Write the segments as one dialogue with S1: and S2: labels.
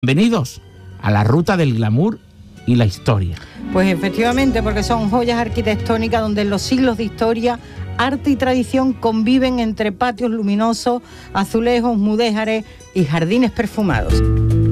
S1: Bienvenidos a la ruta del glamour y la historia.
S2: Pues efectivamente, porque son joyas arquitectónicas donde en los siglos de historia, arte y tradición conviven entre patios luminosos, azulejos, mudéjares y jardines perfumados.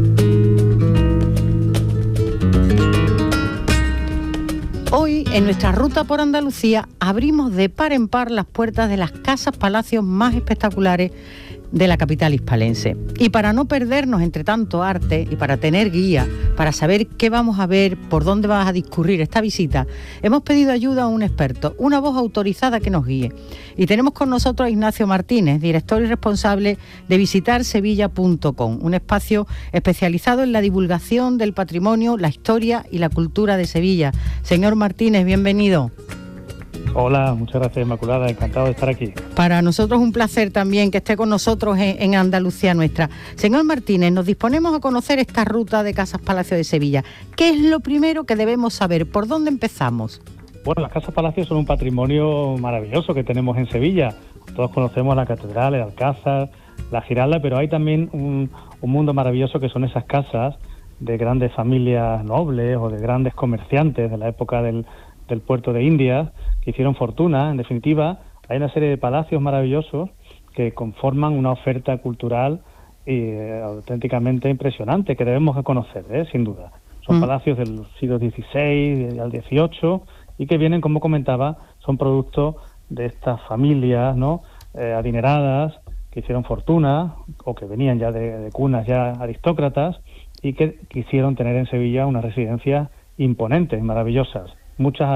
S2: Hoy, en nuestra ruta por Andalucía, abrimos de par en par las puertas de las casas palacios más espectaculares de la capital hispalense. Y para no perdernos entre tanto arte y para tener guía, para saber qué vamos a ver, por dónde va a discurrir esta visita, hemos pedido ayuda a un experto, una voz autorizada que nos guíe. Y tenemos con nosotros a Ignacio Martínez, director y responsable de visitarsevilla.com, un espacio especializado en la divulgación del patrimonio, la historia y la cultura de Sevilla. Señor Martínez, bienvenido.
S3: Hola, muchas gracias, Inmaculada, encantado de estar aquí.
S2: Para nosotros un placer también que esté con nosotros en Andalucía Nuestra. Señor Martínez, nos disponemos a conocer esta ruta de Casas Palacio de Sevilla. ¿Qué es lo primero que debemos saber? ¿Por dónde empezamos?
S3: Bueno, las Casas Palacio son un patrimonio maravilloso que tenemos en Sevilla. Todos conocemos la Catedral, el Alcázar, la Giralda, pero hay también un mundo maravilloso que son esas casas de grandes familias nobles o de grandes comerciantes de la época del puerto de Indias, que hicieron fortuna. En definitiva, hay una serie de palacios maravillosos que conforman una oferta cultural auténticamente impresionante, que debemos de conocer, sin duda. Son palacios del siglo XVI y al XVIII, y que vienen, como comentaba, son producto de estas familias, ¿no?, adineradas, que hicieron fortuna, o que venían ya de cunas ya aristócratas, y que quisieron tener en Sevilla unas residencias imponentes, maravillosas. Muchas a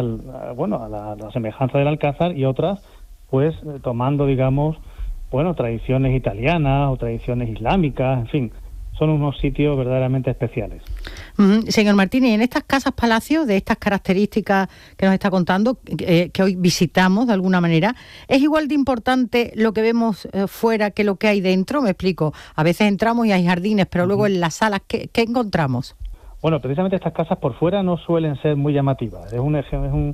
S3: la semejanza del Alcázar, y otras pues tomando, digamos, tradiciones italianas o tradiciones islámicas, en fin, son unos sitios verdaderamente especiales.
S2: Señor Martínez, en estas casas palacios, de estas características que nos está contando, que hoy visitamos de alguna manera, ¿es igual de importante lo que vemos fuera que lo que hay dentro? Me explico, a veces entramos y hay jardines, pero luego en las salas, ¿qué encontramos?
S3: Bueno, precisamente estas casas por fuera no suelen ser muy llamativas. Es un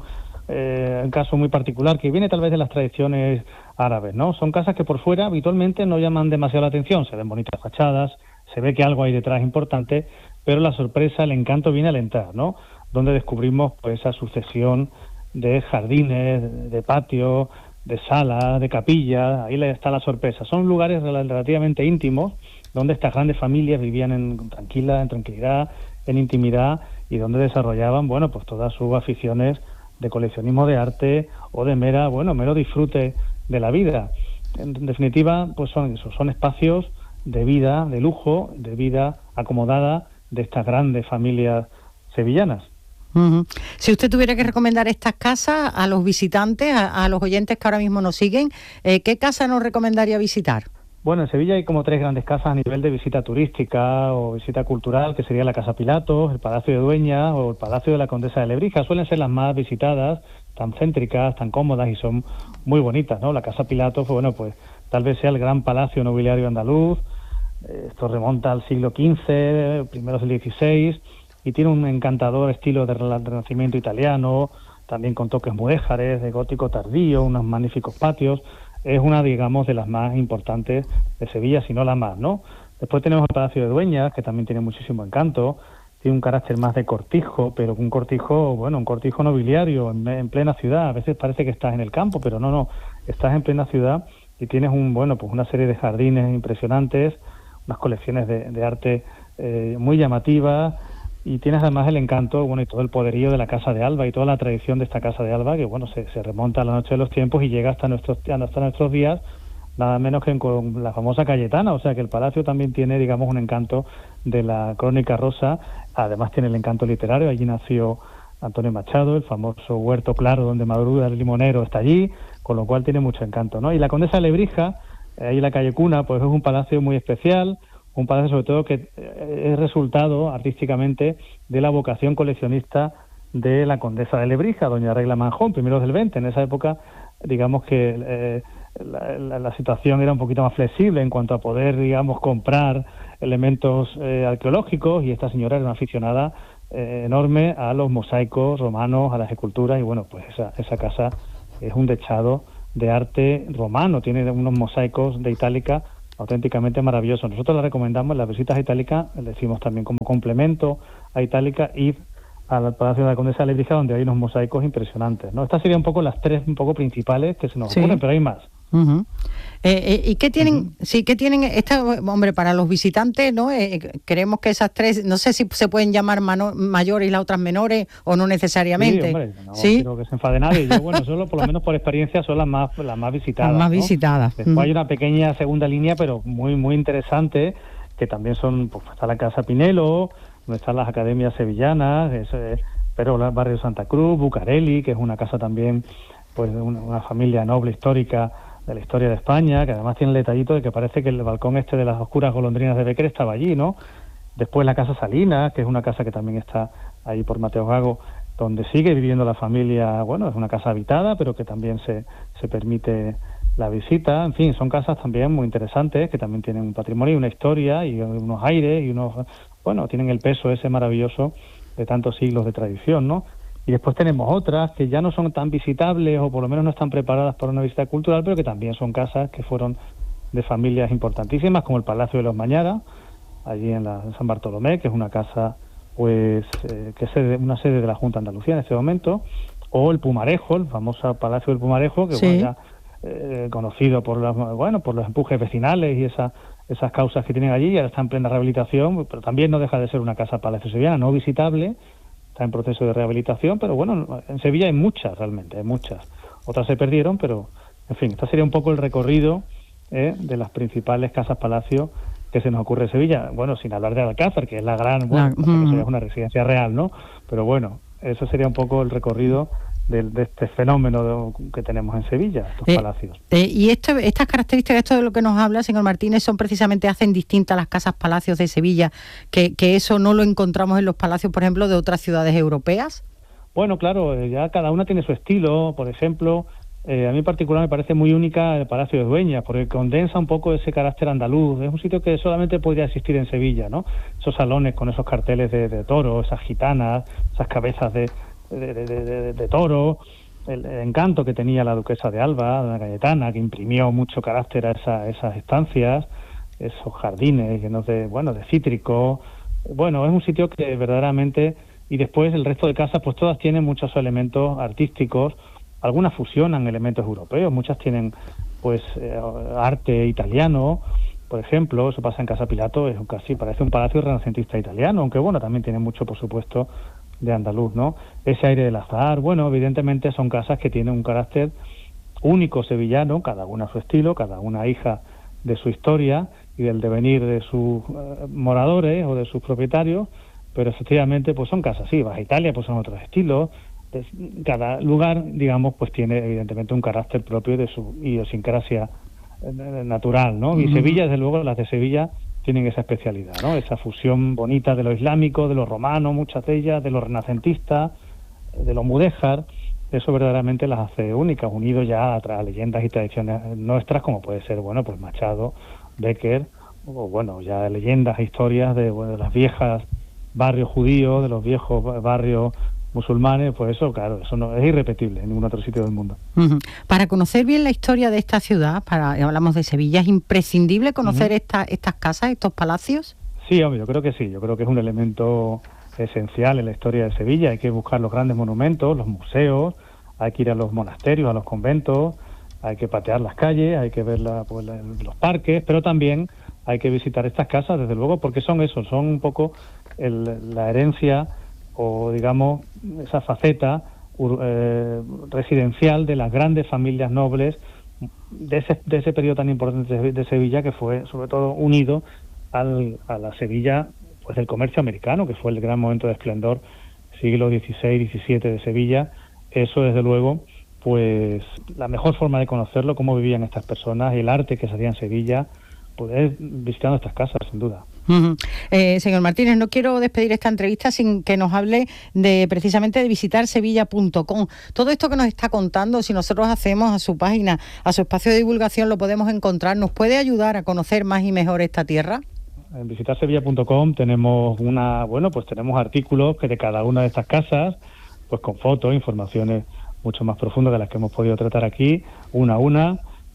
S3: caso muy particular que viene tal vez de las tradiciones árabes, ¿no? Son casas que por fuera habitualmente no llaman demasiado la atención. Se ven bonitas fachadas, se ve que algo hay detrás importante, pero la sorpresa, el encanto viene al entrar, ¿no? Donde descubrimos pues esa sucesión de jardines, de patios, de salas, de capillas. Ahí está la sorpresa. Son lugares relativamente íntimos donde estas grandes familias vivían en tranquilidad, en intimidad, y donde desarrollaban, pues todas sus aficiones de coleccionismo de arte o de mero disfrute de la vida. En definitiva, pues son espacios de vida, de lujo, de vida acomodada de estas grandes familias sevillanas.
S2: Si usted tuviera que recomendar estas casas a los visitantes, a los oyentes que ahora mismo nos siguen, ¿qué casa nos recomendaría visitar?
S3: Bueno, en Sevilla hay como 3 grandes casas a nivel de visita turística o visita cultural, que sería la Casa Pilatos, el Palacio de Dueñas o el Palacio de la Condesa de Lebrija. Suelen ser las más visitadas, tan céntricas, tan cómodas, y son muy bonitas, ¿no? La Casa Pilatos, pues tal vez sea el gran palacio nobiliario andaluz. Esto remonta al siglo XV, primeros del XVI, y tiene un encantador estilo de renacimiento italiano, también con toques mudéjares, de gótico tardío, unos magníficos patios. Es una, digamos, de las más importantes de Sevilla, si no la más, ¿no? Después tenemos el Palacio de Dueñas, que también tiene muchísimo encanto, tiene un carácter más de cortijo, pero un cortijo nobiliario en plena ciudad. A veces parece que estás en el campo, pero no, estás en plena ciudad y tienes una serie de jardines impresionantes, unas colecciones de arte muy llamativas, y tienes además el encanto, y todo el poderío de la Casa de Alba y toda la tradición de esta Casa de Alba, que se remonta a la noche de los tiempos y llega hasta nuestros días, nada menos que con la famosa Cayetana. O sea que el palacio también tiene, digamos, un encanto de la Crónica Rosa. Además tiene el encanto literario. Allí nació Antonio Machado, el famoso Huerto Claro donde madruga el limonero está allí, con lo cual tiene mucho encanto, ¿no? Y la Condesa de Lebrija, ahí en la calle Cuna, pues es un palacio muy especial, un palacio sobre todo que es resultado artísticamente de la vocación coleccionista de la Condesa de Lebrija, doña Regla Manjón, primeros del 20. En esa época, digamos que la situación era un poquito más flexible en cuanto a poder, digamos, comprar elementos arqueológicos, y esta señora era una aficionada enorme a los mosaicos romanos, a las esculturas, y pues esa casa es un dechado de arte romano, tiene unos mosaicos de Itálica auténticamente maravilloso. Nosotros la recomendamos en las visitas a Itálica, le decimos también como complemento a Itálica, ir al Palacio de la Condesa de Lebrija, donde hay unos mosaicos impresionantes, ¿no? Estas serían un poco las tres un poco principales que se nos ocurren, pero hay más.
S2: Uh-huh. ¿Y qué tienen? Sí, ¿qué tienen? Hombre, para los visitantes, ¿no? Creemos que esas tres, no sé si se pueden llamar mayores y las otras menores o no necesariamente.
S3: Sí, hombre, no quiero que se enfade nadie. Yo, bueno, solo por lo menos por experiencia son las más visitadas.
S2: Las más
S3: ¿no?
S2: visitadas.
S3: Después hay una pequeña segunda línea, pero muy muy interesante, que también son, pues está la Casa Pinelo, donde están las academias sevillanas, pero el barrio Santa Cruz, Bucareli, que es una casa también, pues de una familia noble histórica de la historia de España, que además tiene el detallito de que parece que el balcón de las oscuras golondrinas de Becker estaba allí, ¿no? Después la Casa Salinas, que es una casa que también está ahí por Mateo Gago, donde sigue viviendo la familia, bueno, es una casa habitada, pero que también se permite la visita. En fin, son casas también muy interesantes, que también tienen un patrimonio y una historia y unos aires y tienen el peso ese maravilloso de tantos siglos de tradición, ¿no? Y después tenemos otras que ya no son tan visitables o por lo menos no están preparadas para una visita cultural, pero que también son casas que fueron de familias importantísimas, como el Palacio de los Mañara, allí en San Bartolomé, que es una casa que es una sede de la Junta de Andalucía en este momento, o el Pumarejo, el famoso Palacio del Pumarejo, que
S2: sí.
S3: Conocido por los empujes vecinales y esas causas que tienen allí, y ahora está en plena rehabilitación, pero también no deja de ser una casa palacio sevillana, no visitable, está en proceso de rehabilitación, pero bueno, en Sevilla hay muchas realmente, hay muchas. Otras se perdieron, pero en fin, este sería un poco el recorrido de las principales casas palacio que se nos ocurre en Sevilla. Bueno, sin hablar de Alcázar, que es la gran, es una residencia real, ¿no? Pero bueno, eso sería un poco el recorrido de este fenómeno que tenemos en Sevilla, estos palacios.
S2: Y estas características, esto de lo que nos habla, señor Martínez, son precisamente, hacen distintas las casas palacios de Sevilla, que eso no lo encontramos en los palacios, por ejemplo, de otras ciudades europeas.
S3: Bueno, claro, ya cada una tiene su estilo. Por ejemplo, a mí en particular me parece muy única el Palacio de Dueñas, porque condensa un poco ese carácter andaluz. Es un sitio que solamente podría existir en Sevilla, ¿no? Esos salones con esos carteles de toro, esas gitanas, esas cabezas de toro, el encanto que tenía la duquesa de Alba, la Cayetana, que imprimió mucho carácter a esas estancias, esos jardines llenos de cítricos. Bueno, es un sitio que verdaderamente, y después el resto de casas, pues todas tienen muchos elementos artísticos, algunas fusionan elementos europeos, muchas tienen pues arte italiano, por ejemplo. Eso pasa en Casa Pilato, casi parece un palacio renacentista italiano, aunque bueno, también tiene mucho, por supuesto, de andaluz, ¿no? Ese aire del azahar, bueno, evidentemente son casas que tienen un carácter único sevillano, cada una a su estilo, cada una hija de su historia y del devenir de sus moradores o de sus propietarios, pero efectivamente pues son casas, sí. Vas a Italia, pues son otros estilos. Cada lugar, digamos, pues tiene evidentemente un carácter propio de su idiosincrasia natural, ¿no? Y Sevilla, desde luego, las de Sevilla tienen esa especialidad, ¿no? Esa fusión bonita de lo islámico, de lo romano, muchas de ellas, de lo renacentista, de lo mudéjar. Eso verdaderamente las hace únicas, unido ya a leyendas y tradiciones nuestras, como puede ser, bueno, pues Machado, Becker, o bueno, ya leyendas e historias de las viejas barrios judíos, de los viejos barrios musulmanes. Pues eso, claro, eso no es irrepetible en ningún otro sitio del mundo.
S2: Para conocer bien la historia de esta ciudad, hablamos de Sevilla, ¿es imprescindible conocer estas casas, estos palacios?
S3: Sí, hombre, yo creo que sí. Yo creo que es un elemento esencial en la historia de Sevilla. Hay que buscar los grandes monumentos, los museos, hay que ir a los monasterios, a los conventos, hay que patear las calles, hay que ver los parques, pero también hay que visitar estas casas, desde luego, porque son un poco la herencia, o digamos esa faceta residencial de las grandes familias nobles de ese periodo tan importante de Sevilla, que fue sobre todo unido a la Sevilla pues del comercio americano, que fue el gran momento de esplendor, siglo XVI, XVII de Sevilla. Eso desde luego, pues la mejor forma de conocerlo, cómo vivían estas personas y el arte que se hacía en Sevilla, pues es visitando estas casas, sin duda.
S2: Señor Martínez, no quiero despedir esta entrevista sin que nos hable precisamente de visitar sevilla.com. Todo esto que nos está contando, si nosotros hacemos a su página, a su espacio de divulgación, lo podemos encontrar. ¿Nos puede ayudar a conocer más y mejor esta tierra?
S3: En visitarsevilla.com tenemos tenemos artículos que de cada una de estas casas, pues con fotos, informaciones mucho más profundas de las que hemos podido tratar aquí, una a una.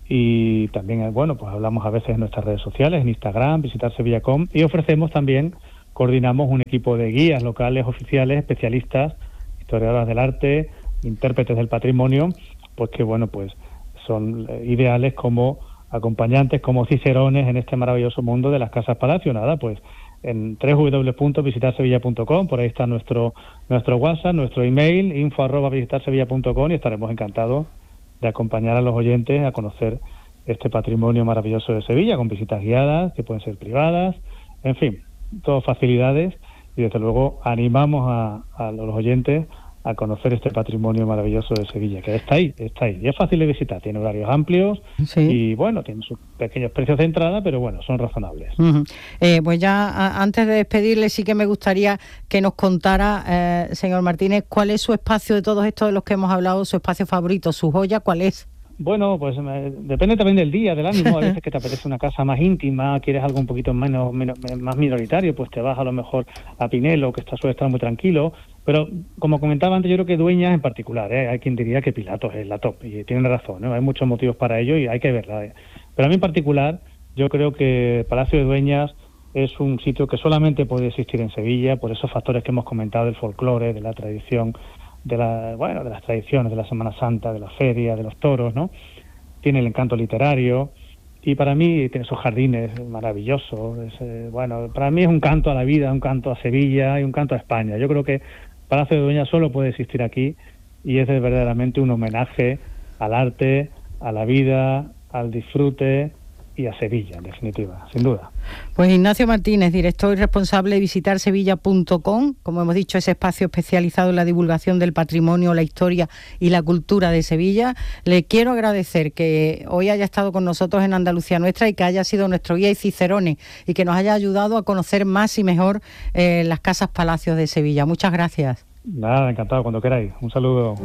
S3: y también, bueno, pues hablamos a veces en nuestras redes sociales, en Instagram, visitarSevilla.com, y ofrecemos también, coordinamos un equipo de guías locales, oficiales, especialistas, historiadoras del arte, intérpretes del patrimonio, pues que, bueno, pues son ideales como acompañantes, como cicerones en este maravilloso mundo de las casas palacio. Nada, pues en www.visitarsevilla.com, por ahí está nuestro WhatsApp, nuestro email, info@visitarsevilla.com, y estaremos encantados de acompañar a los oyentes a conocer este patrimonio maravilloso de Sevilla, con visitas guiadas, que pueden ser privadas, en fin, todas facilidades, y desde luego animamos a los oyentes a conocer este patrimonio maravilloso de Sevilla, que está ahí, y es fácil de visitar, tiene horarios amplios, sí, y bueno, tiene sus pequeños precios de entrada, pero bueno, son razonables.
S2: Pues ya antes de despedirle, sí que me gustaría que nos contara, señor Martínez, cuál es su espacio de todos estos de los que hemos hablado, su espacio favorito, su joya, ¿cuál es?
S3: Bueno, pues depende también del día, del ánimo. A veces que te apetece una casa más íntima, quieres algo un poquito más minoritario, pues te vas a lo mejor a Pinelo, que suele estar muy tranquilo. Pero, como comentaba antes, yo creo que Dueñas en particular, hay quien diría que Pilatos es la top, y tienen razón, ¿no? Hay muchos motivos para ello y hay que verla. Pero a mí en particular, yo creo que Palacio de Dueñas es un sitio que solamente puede existir en Sevilla, por esos factores que hemos comentado, del folclore, de la tradición, de las tradiciones de la Semana Santa, de la feria, de los toros, ¿no? Tiene el encanto literario, y para mí tiene esos jardines maravillosos. Para mí es un canto a la vida, un canto a Sevilla y un canto a España. Yo creo que Palacio de Dueñas solo puede existir aquí, y es verdaderamente un homenaje al arte, a la vida, al disfrute y a Sevilla, en definitiva, sin duda.
S2: Pues Ignacio Martínez, director y responsable de visitarsevilla.com, como hemos dicho, ese espacio especializado en la divulgación del patrimonio, la historia y la cultura de Sevilla. Le quiero agradecer que hoy haya estado con nosotros en Andalucía Nuestra y que haya sido nuestro guía y cicerone, y que nos haya ayudado a conocer más y mejor las casas palacios de Sevilla. Muchas gracias.
S3: Nada, encantado, cuando queráis. Un saludo.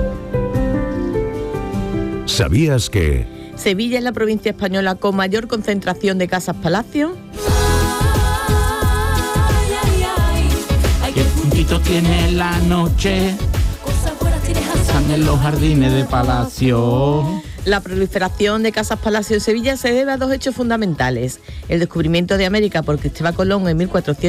S4: ¿Sabías que
S5: Sevilla es la provincia española con mayor concentración de casas palacio?
S1: ¿Qué puntito tiene la noche? Están en los jardines de Palacio.
S5: La proliferación de casas palacio en Sevilla se debe a dos hechos fundamentales: el descubrimiento de América por Cristóbal Colón en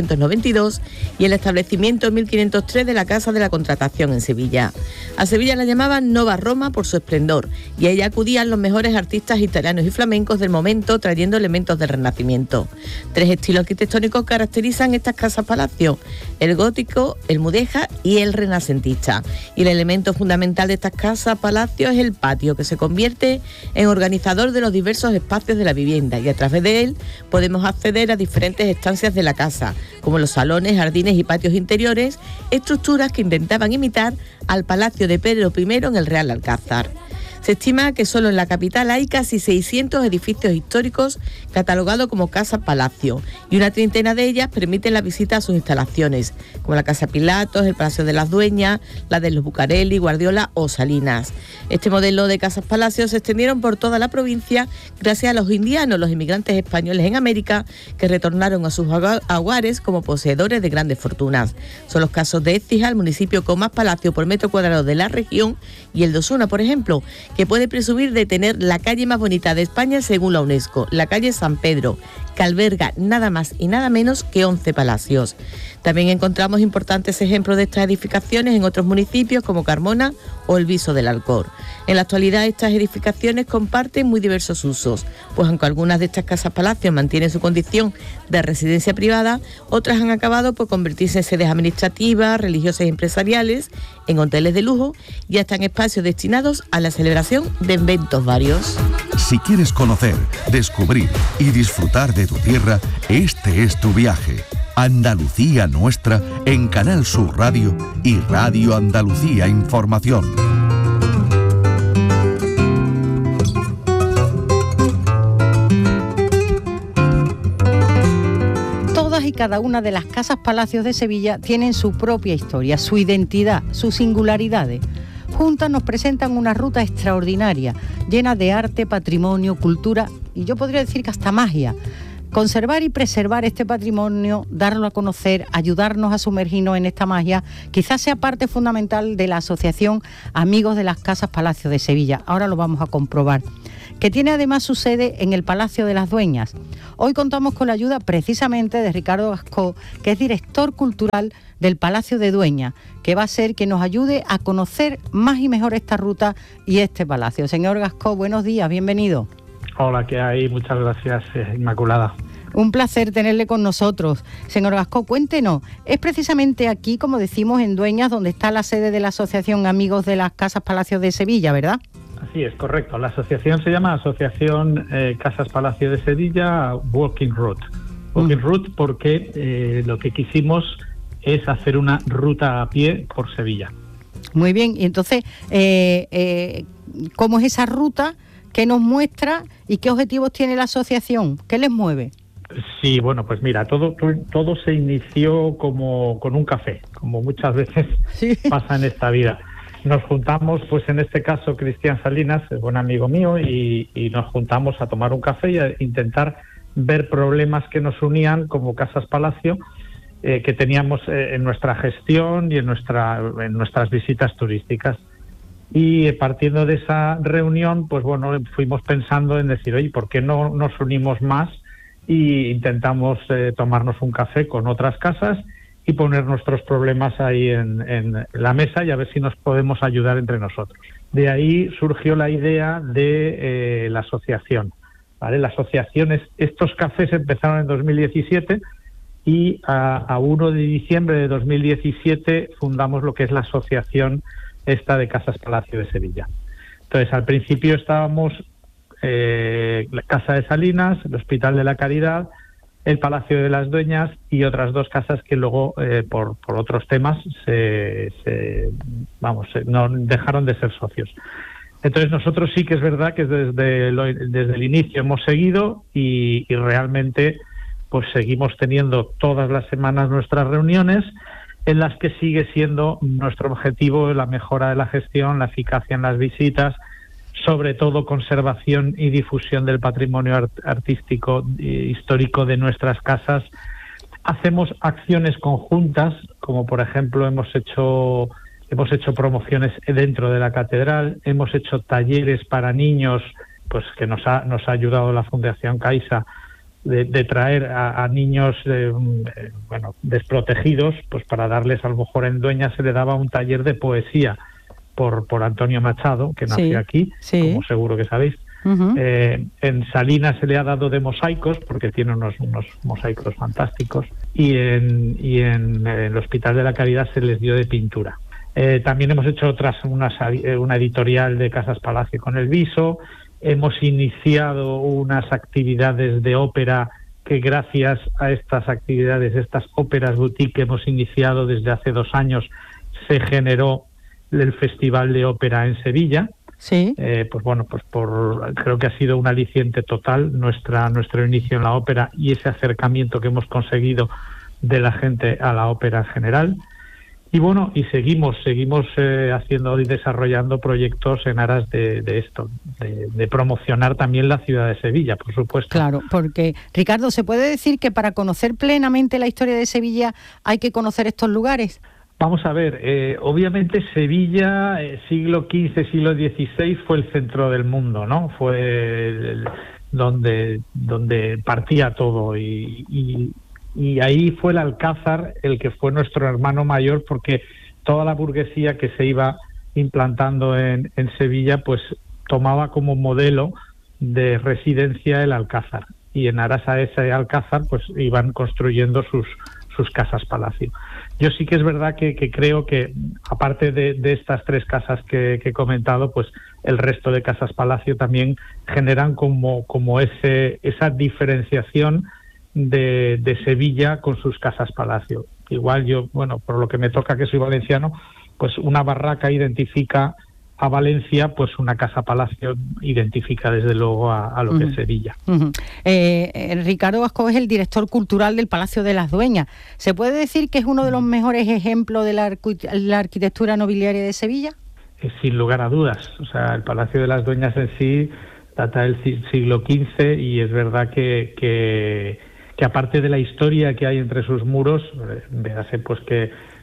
S5: 1492 y el establecimiento en 1503 de la Casa de la Contratación en Sevilla. A Sevilla la llamaban Nova Roma por su esplendor, y a ella acudían los mejores artistas italianos y flamencos del momento, trayendo elementos del Renacimiento. Tres estilos arquitectónicos caracterizan estas casas palacio: el gótico, el mudéjar y el renacentista. Y el elemento fundamental de estas casas palacio es el patio, que se convierte en organizador de los diversos espacios de la vivienda, y a través de él podemos acceder a diferentes estancias de la casa, como los salones, jardines y patios interiores, estructuras que intentaban imitar al Palacio de Pedro I en el Real Alcázar. Se estima que solo en la capital hay casi 600 edificios históricos catalogados como casas-palacio, y una treintena de ellas permiten la visita a sus instalaciones, como la Casa Pilatos, el Palacio de las Dueñas, la de los Bucareli, Guardiola o Salinas. Este modelo de casas-palacios se extendieron por toda la provincia gracias a los indianos, los inmigrantes españoles en América, que retornaron a sus hogares como poseedores de grandes fortunas. Son los casos de Écija, el municipio con más palacio por metro cuadrado de la región, y el de Osuna, por ejemplo, que puede presumir de tener la calle más bonita de España según la UNESCO, la calle San Pedro, que alberga nada más y nada menos que 11 palacios. También encontramos importantes ejemplos de estas edificaciones en otros municipios como Carmona o el Viso del Alcor. En la actualidad estas edificaciones comparten muy diversos usos, pues aunque algunas de estas casas palacios mantienen su condición de residencia privada, otras han acabado por convertirse en sedes administrativas, religiosas y empresariales, en hoteles de lujo y hasta en espacios destinados a la celebración de eventos varios.
S4: Si quieres conocer, descubrir y disfrutar de tu tierra, este es tu viaje. Andalucía Nuestra en Canal Sur Radio y Radio Andalucía Información.
S2: Todas y cada una de las casas palacios de Sevilla tienen su propia historia, su identidad, sus singularidades. Juntas nos presentan una ruta extraordinaria, llena de arte, patrimonio, cultura y yo podría decir que hasta magia. Conservar y preservar este patrimonio, darlo a conocer, ayudarnos a sumergirnos en esta magia, quizás sea parte fundamental de la asociación Amigos de las Casas Palacio de Sevilla. Ahora lo vamos a comprobar. que tiene además su sede en el Palacio de las Dueñas. Hoy contamos con la ayuda precisamente de Ricardo Gascó, que es director cultural del Palacio de Dueñas, que va a ser que nos ayude a conocer más y mejor esta ruta y este palacio. Señor Gascó, buenos días, bienvenido.
S6: Hola, ¿qué hay? Muchas gracias, Inmaculada.
S2: Un placer tenerle con nosotros. Señor Gascó, cuéntenos, es precisamente aquí, como decimos, en Dueñas, donde está la sede de la Asociación Amigos de las Casas Palacios de Sevilla, ¿verdad?
S6: Así es, correcto. La asociación se llama Asociación Casas Palacio de Sevilla Walking Route. Walking Route porque lo que quisimos es hacer una ruta a pie por Sevilla.
S2: Muy bien, y entonces, ¿cómo es esa ruta? ¿Qué nos muestra y qué objetivos tiene la asociación? ¿Qué les mueve?
S6: Sí, bueno, pues mira, todo se inició como con un café, como muchas veces pasa en esta vida. Nos juntamos, pues en este caso Cristian Salinas, es buen amigo mío, y nos juntamos a tomar un café y a intentar ver problemas que nos unían como Casas Palacio, que teníamos en nuestra gestión y en nuestras visitas turísticas. Y partiendo de esa reunión, pues bueno, fuimos pensando en decir, oye, ¿por qué no nos unimos más y intentamos tomarnos un café con otras casas y poner nuestros problemas ahí en la mesa y a ver si nos podemos ayudar entre nosotros? De ahí surgió la idea de la asociación, ¿vale? La asociación, estos cafés empezaron en 2017 y a 1 de diciembre de 2017 fundamos lo que es la asociación esta de Casas Palacio de Sevilla. Entonces, al principio estábamos la Casa de Salinas, el Hospital de la Caridad, el Palacio de las Dueñas y otras dos casas que luego, por otros temas, no dejaron de ser socios. Entonces, nosotros sí que es verdad que desde el inicio hemos seguido y realmente pues seguimos teniendo todas las semanas nuestras reuniones en las que sigue siendo nuestro objetivo la mejora de la gestión, la eficacia en las visitas, sobre todo conservación y difusión del patrimonio artístico e histórico de nuestras casas. Hacemos acciones conjuntas, como por ejemplo hemos hecho promociones dentro de la catedral, hemos hecho talleres para niños, pues que nos ha ayudado la Fundación Caixa de traer a niños desprotegidos, pues para darles, a lo mejor en Dueñas se le daba un taller de poesía por Antonio Machado, que nació aquí, como seguro que sabéis. En Salinas se le ha dado de mosaicos, porque tiene unos mosaicos fantásticos, y en el Hospital de la Caridad se les dio de pintura. También hemos hecho una editorial de Casas Palacio con el Viso. Hemos iniciado unas actividades de ópera que gracias a estas actividades, estas óperas boutique que hemos iniciado desde hace 2 años, se generó el Festival de Ópera en Sevilla.
S2: Sí.
S6: Creo que ha sido un aliciente total nuestro inicio en la ópera y ese acercamiento que hemos conseguido de la gente a la ópera en general. Y bueno, y seguimos haciendo y desarrollando proyectos en aras de esto, de promocionar también la ciudad de Sevilla, por supuesto.
S2: Claro, porque, Ricardo, ¿se puede decir que para conocer plenamente la historia de Sevilla hay que conocer estos lugares?
S6: Vamos a ver, obviamente Sevilla, siglo XV, siglo XVI, fue el centro del mundo, ¿no? Fue donde partía todo y ahí fue el Alcázar el que fue nuestro hermano mayor, porque toda la burguesía que se iba implantando en Sevilla pues tomaba como modelo de residencia el Alcázar, y en aras a ese Alcázar pues iban construyendo sus casas palacio. Yo sí que es verdad que creo que, aparte de estas 3 casas que he comentado, pues el resto de casas palacio también generan como esa diferenciación de Sevilla con sus casas palacio. Igual yo, por lo que me toca, que soy valenciano, pues una barraca identifica a Valencia, pues una casa palacio identifica desde luego a lo que es Sevilla.
S2: Ricardo Gascó es el director cultural del Palacio de las Dueñas. ¿Se puede decir que es uno de los mejores ejemplos de la arquitectura nobiliaria de Sevilla?
S6: Sin lugar a dudas. O sea, el Palacio de las Dueñas en sí data del siglo XV y es verdad que aparte de la historia que hay entre sus muros, véase pues que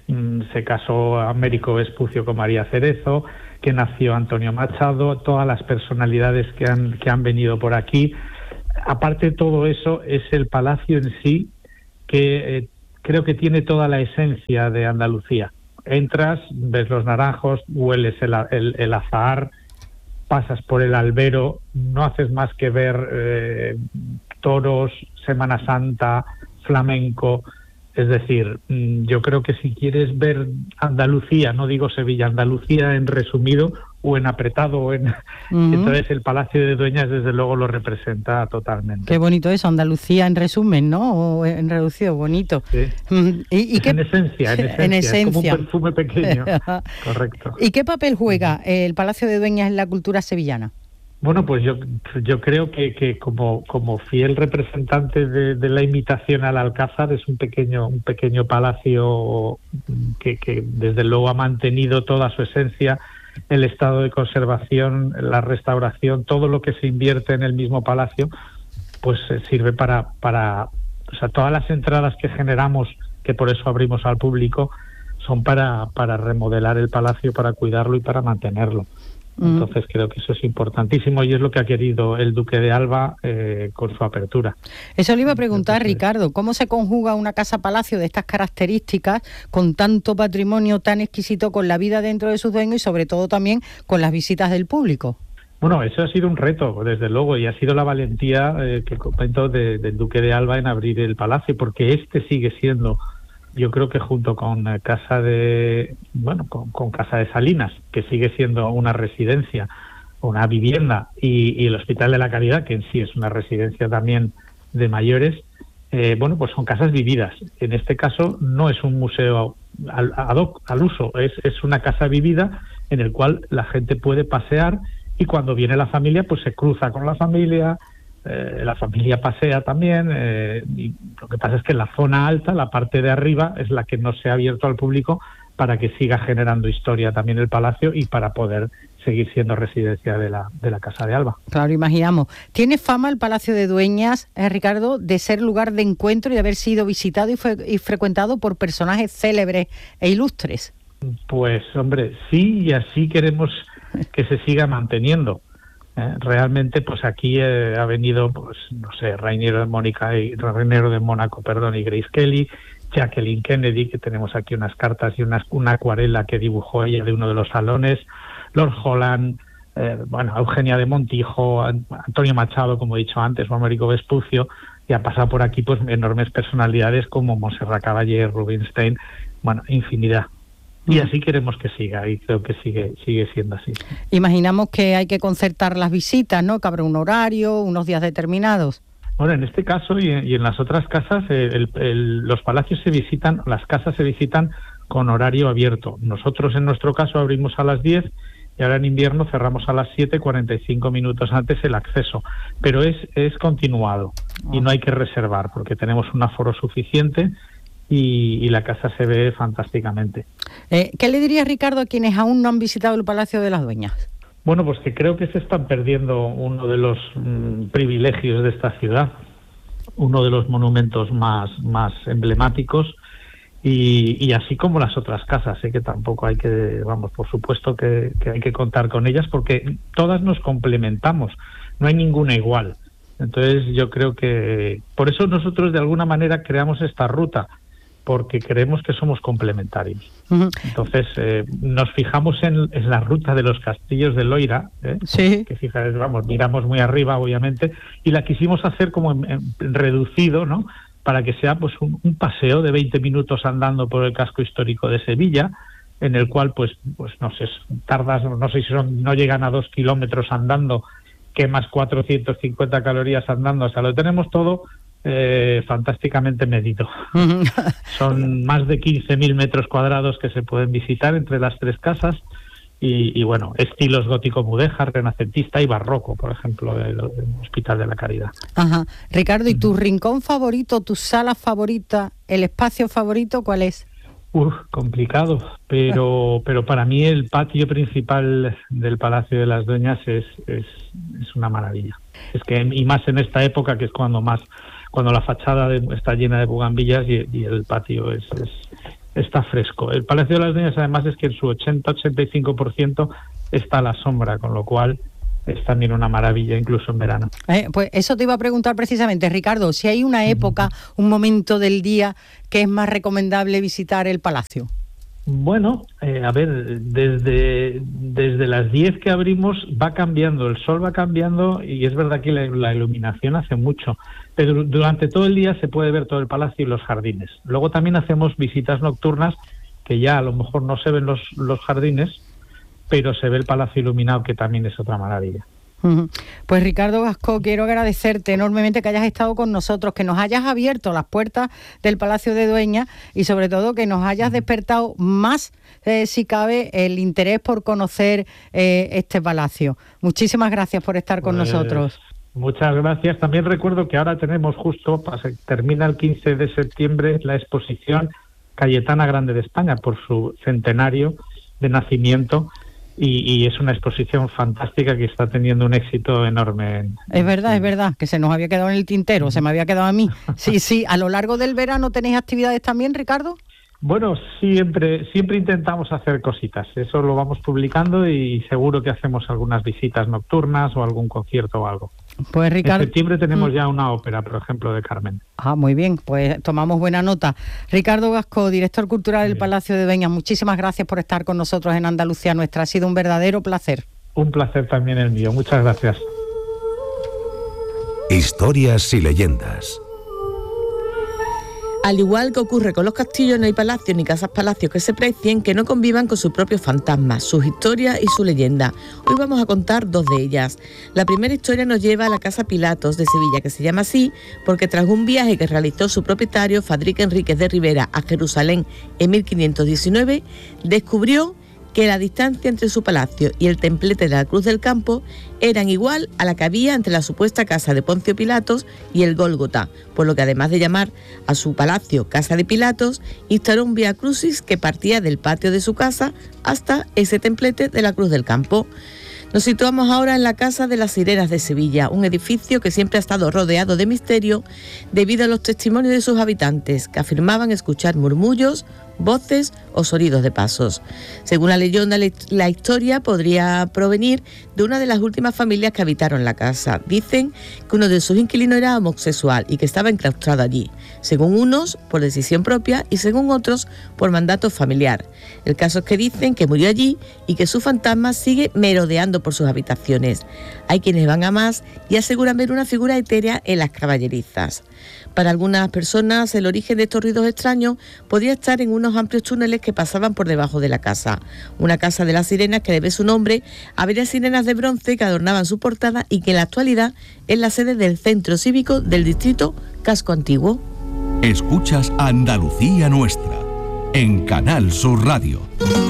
S6: se casó Américo Vespucio con María Cerezo, que nació Antonio Machado, todas las personalidades que han venido por aquí. Aparte de todo eso, es el palacio en sí que creo que tiene toda la esencia de Andalucía. Entras, ves los naranjos, hueles el azahar, pasas por el albero, no haces más que ver toros, Semana Santa, flamenco. Es decir, yo creo que si quieres ver Andalucía, no digo Sevilla, Andalucía en resumido o en apretado, entonces el Palacio de Dueñas desde luego lo representa totalmente.
S2: Qué bonito eso, Andalucía en resumen, ¿no? O en reducido, bonito.
S6: Sí.
S2: ¿Y qué?
S6: En esencia. Es como un perfume pequeño. Correcto.
S2: ¿Y qué papel juega el Palacio de Dueñas en la cultura sevillana?
S6: Bueno, pues yo creo que como fiel representante de la imitación al Alcázar, es un pequeño palacio que desde luego ha mantenido toda su esencia, el estado de conservación, la restauración, todo lo que se invierte en el mismo palacio, pues sirve para o sea, todas las entradas que generamos, que por eso abrimos al público, son para remodelar el palacio, para cuidarlo y para mantenerlo. Entonces creo que eso es importantísimo y es lo que ha querido el Duque de Alba con su apertura.
S2: Eso le iba a preguntar, Ricardo, ¿cómo se conjuga una casa-palacio de estas características, con tanto patrimonio tan exquisito, con la vida dentro de sus dueños y sobre todo también con las visitas del público?
S6: Bueno, eso ha sido un reto, desde luego, y ha sido la valentía que comento del Duque de Alba en abrir el palacio, porque este sigue siendo, yo creo que junto con Casa de Salinas, que sigue siendo una residencia, una vivienda, y el Hospital de la Caridad, que en sí es una residencia también de mayores, pues son casas vividas. En este caso no es un museo ad hoc, al uso, es una casa vivida en el cual la gente puede pasear y cuando viene la familia pues se cruza con la familia pasea también, y lo que pasa es que la zona alta, la parte de arriba, es la que no se ha abierto al público para que siga generando historia también el palacio y para poder seguir siendo residencia de la Casa de Alba.
S2: Claro, imaginamos. ¿Tiene fama el Palacio de Dueñas, Ricardo, de ser lugar de encuentro y de haber sido visitado y frecuentado por personajes célebres e ilustres?
S6: Pues hombre, sí, y así queremos que se siga manteniendo. Realmente, pues aquí ha venido, pues no sé, Reiniero de Mónaco y Grace Kelly, Jacqueline Kennedy, que tenemos aquí unas cartas y una acuarela que dibujó ella de uno de los salones, Lord Holland, Eugenia de Montijo, Antonio Machado, como he dicho antes, o Américo Vespucio, y ha pasado por aquí pues enormes personalidades como Montserrat Caballé, Rubinstein, infinidad. Y así queremos que siga, y creo que sigue siendo así.
S2: Imaginamos que hay que concertar las visitas, ¿no? Que habrá un horario, unos días determinados.
S6: Bueno, en este caso y en las otras casas, los palacios las casas se visitan con horario abierto. Nosotros en nuestro caso abrimos a las 10 y ahora en invierno cerramos a las 7, 45 minutos antes el acceso. Pero es continuado y no hay que reservar porque tenemos un aforo suficiente. Y la casa se ve fantásticamente.
S2: ¿Qué le diría, Ricardo, a quienes aún no han visitado el Palacio de las Dueñas?
S6: Bueno, pues que creo que se están perdiendo uno de los privilegios de esta ciudad, uno de los monumentos más emblemáticos, y así como las otras casas, que tampoco hay que, por supuesto que hay que contar con ellas, porque todas nos complementamos, no hay ninguna igual. Entonces yo creo que por eso nosotros de alguna manera creamos esta ruta, porque creemos que somos complementarios. Uh-huh. Entonces, nos fijamos en la ruta de los castillos de Loira,
S2: sí.
S6: Que fíjate, miramos muy arriba, obviamente, y la quisimos hacer como en reducido, ¿no? Para que sea pues un paseo de 20 minutos andando por el casco histórico de Sevilla, en el cual, pues no sé, tardas, no sé si no llegan a 2 kilómetros andando, quemas 450 calorías andando, o sea, lo tenemos todo fantásticamente medido. Son más de 15.000 metros cuadrados que se pueden visitar entre las tres casas y estilos gótico-mudéjar, renacentista y barroco, por ejemplo, del Hospital de la Caridad.
S2: Ajá. Ricardo, ¿y tu rincón favorito, tu sala favorita, el espacio favorito, cuál es?
S6: Complicado, pero para mí el patio principal del Palacio de las Dueñas es una maravilla. Es que, y más en esta época, que es cuando la fachada está llena de bugambillas y el patio es está fresco. El Palacio de las Dueñas, además, es que en su 80-85% está a la sombra, con lo cual es también una maravilla, incluso en verano.
S2: Pues eso te iba a preguntar precisamente, Ricardo, si hay una época, un momento del día que es más recomendable visitar el palacio.
S6: Bueno, a ver, desde las 10 que abrimos va cambiando, el sol va cambiando y es verdad que la iluminación hace mucho, pero durante todo el día se puede ver todo el palacio y los jardines. Luego también hacemos visitas nocturnas, que ya a lo mejor no se ven los jardines, pero se ve el palacio iluminado, que también es otra maravilla.
S2: Pues Ricardo Gascó, quiero agradecerte enormemente que hayas estado con nosotros, que nos hayas abierto las puertas del Palacio de Dueñas y sobre todo que nos hayas despertado más, si cabe, el interés por conocer este palacio. Muchísimas gracias por estar con nosotros.
S6: Muchas gracias. También recuerdo que ahora tenemos termina el 15 de septiembre la exposición Cayetana Grande de España por su centenario de nacimiento. Y es una exposición fantástica que está teniendo un éxito enorme.
S2: Es verdad, que se nos había quedado en el tintero, se me había quedado a mí. Sí, ¿a lo largo del verano tenéis actividades también, Ricardo?
S6: Bueno, siempre intentamos hacer cositas, eso lo vamos publicando y seguro que hacemos algunas visitas nocturnas o algún concierto o algo.
S2: Pues Ricardo,
S6: en septiembre tenemos ya una ópera, por ejemplo, de Carmen.
S2: Muy bien, pues tomamos buena nota. Ricardo Gascó, director cultural del Palacio de Dueñas, muchísimas gracias por estar con nosotros en Andalucía Nuestra, ha sido un verdadero placer.
S6: Un placer también el mío, muchas gracias.
S7: Historias y leyendas.
S5: Al igual que ocurre con los castillos, no hay palacios ni casas-palacios que se precien que no convivan con sus propios fantasmas, sus historias y su leyenda. Hoy vamos a contar dos de ellas. La primera historia nos lleva a la Casa Pilatos de Sevilla, que se llama así porque tras un viaje que realizó su propietario, Fadrique Enríquez de Rivera, a Jerusalén en 1519, descubrió que la distancia entre su palacio y el templete de la Cruz del Campo eran igual a la que había entre la supuesta casa de Poncio Pilatos y el Gólgota, por lo que además de llamar a su palacio Casa de Pilatos, instaló un Vía Crucis que partía del patio de su casa hasta ese templete de la Cruz del Campo. Nos situamos ahora en la Casa de las Sirenas de Sevilla, un edificio que siempre ha estado rodeado de misterio debido a los testimonios de sus habitantes, que afirmaban escuchar murmullos, voces o sonidos de pasos. Según la leyenda, la historia podría provenir de una de las últimas familias que habitaron la casa. Dicen que uno de sus inquilinos era homosexual y que estaba enclaustrado allí, según unos por decisión propia y según otros por mandato familiar. El caso es que dicen que murió allí y que su fantasma sigue merodeando por sus habitaciones. Hay quienes van a más y aseguran ver una figura etérea en las caballerizas. Para algunas personas, el origen de estos ruidos extraños podría estar en unos amplios túneles que pasaban por debajo de la casa. Una casa de las sirenas que debe su nombre a varias sirenas de bronce que adornaban su portada y que en la actualidad es la sede del Centro Cívico del Distrito Casco Antiguo.
S4: Escuchas Andalucía Nuestra en Canal Sur Radio.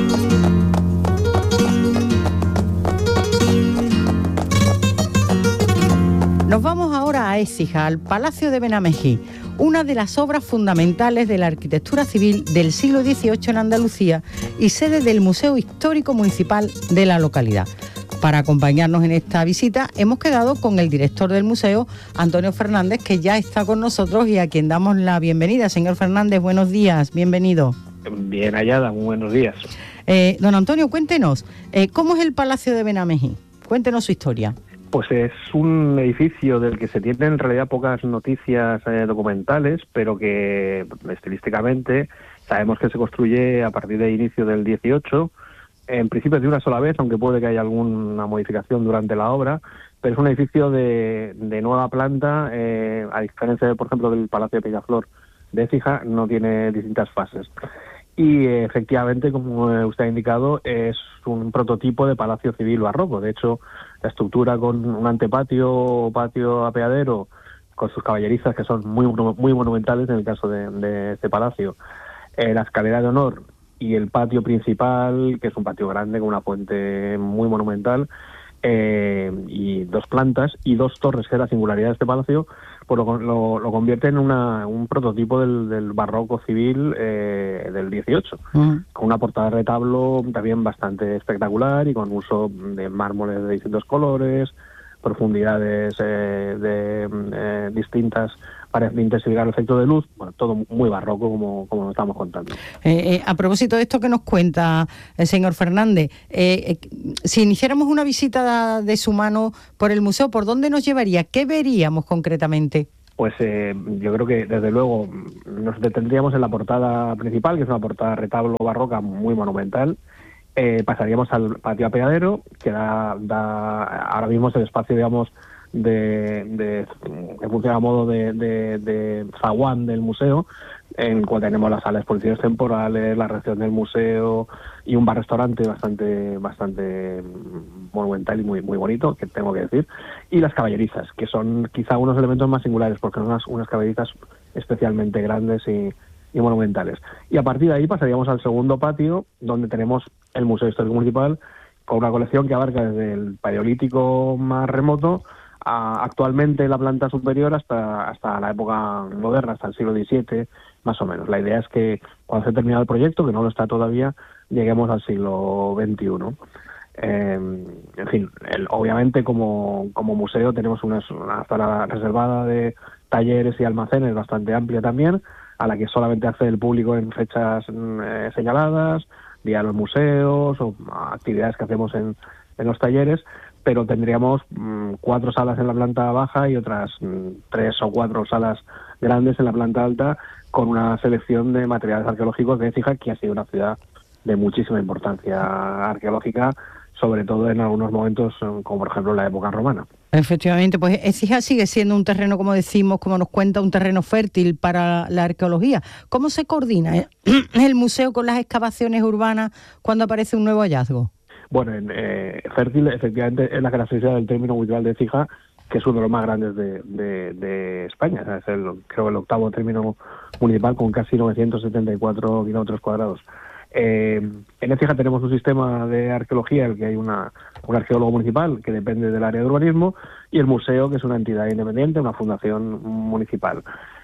S2: Nos vamos ahora a Écija, al Palacio de Benamejí, una de las obras fundamentales de la arquitectura civil del siglo XVIII en Andalucía y sede del Museo Histórico Municipal de la localidad. Para acompañarnos en esta visita hemos quedado con el director del museo, Antonio Fernández, que ya está con nosotros y a quien damos la bienvenida. Señor Fernández, buenos días, bienvenido.
S8: Bien hallada, muy buenos días.
S2: Don Antonio, cuéntenos, ¿cómo es el Palacio de Benamejí? Cuéntenos su historia.
S8: Pues es un edificio del que se tienen en realidad pocas noticias documentales, pero que estilísticamente sabemos que se construye a partir del inicio del 18, en principio de una sola vez, aunque puede que haya alguna modificación durante la obra, pero es un edificio de nueva planta, a diferencia, por ejemplo, del Palacio de Peñaflor de Écija, no tiene distintas fases. Y efectivamente, como usted ha indicado, es un prototipo de palacio civil barroco. De hecho, la estructura con un antepatio o patio apeadero, con sus caballerizas que son muy monumentales en el caso de este palacio, la escalera de honor y el patio principal, que es un patio grande con una fuente muy monumental, y dos plantas y dos torres, que es la singularidad de este palacio, pues lo convierte en un prototipo del barroco civil del 18, con una portada de retablo también bastante espectacular y con uso de mármoles de distintos colores, profundidades distintas para intensificar el efecto de luz. Bueno, todo muy barroco como nos estamos contando.
S2: A propósito de esto que nos cuenta el señor Fernández, si iniciáramos una visita de su mano por el museo, ¿por dónde nos llevaría? ¿Qué veríamos concretamente?
S8: Pues yo creo que desde luego nos detendríamos en la portada principal, que es una portada retablo barroca muy monumental. Pasaríamos al patio apeadero, que da ahora mismo es el espacio, digamos, que funciona a modo de zaguán del museo, en el cual tenemos la sala de exposiciones temporales, la recepción del museo y un bar-restaurante bastante monumental y muy bonito, que tengo que decir, y las caballerizas, que son quizá unos elementos más singulares, porque son unas caballerizas especialmente grandes y monumentales. Y a partir de ahí pasaríamos al segundo patio, donde tenemos el Museo Histórico Municipal, con una colección que abarca desde el Paleolítico más remoto actualmente en la planta superior hasta la época moderna, hasta el siglo XVII, más o menos. La idea es que cuando se ha terminado el proyecto, que no lo está todavía, lleguemos al siglo XXI. En fin, obviamente como museo tenemos una sala reservada de talleres y almacenes bastante amplia también, a la que solamente accede el público en fechas señaladas, día de los museos o actividades que hacemos en los talleres, pero tendríamos 4 salas en la planta baja y otras 3 o 4 salas grandes en la planta alta, con una selección de materiales arqueológicos de Écija, que ha sido una ciudad de muchísima importancia arqueológica, sobre todo en algunos momentos, como por ejemplo la época romana.
S2: Efectivamente, pues Écija sigue siendo un terreno, como decimos, como nos cuenta, un terreno fértil para la arqueología. ¿Cómo se coordina el museo con las excavaciones urbanas cuando aparece un nuevo hallazgo?
S8: Bueno, fértil efectivamente es la característica del término municipal de Écija, que es uno de los más grandes de España. Es creo el octavo término municipal, con casi 974 kilómetros cuadrados. En Écija tenemos un sistema de arqueología en el que hay un arqueólogo municipal que depende del área de urbanismo, y el museo, que es una entidad independiente, una fundación municipal.